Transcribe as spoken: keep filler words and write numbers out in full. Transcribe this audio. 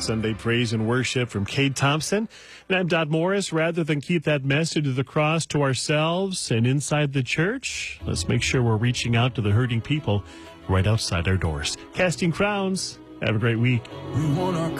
Sunday praise and worship from Kate Thompson. And I'm Dot Morris. Rather than keep that message of the cross to ourselves and inside the church, let's make sure we're reaching out to the hurting people right outside our doors. Casting Crowns. Have a great week. We want our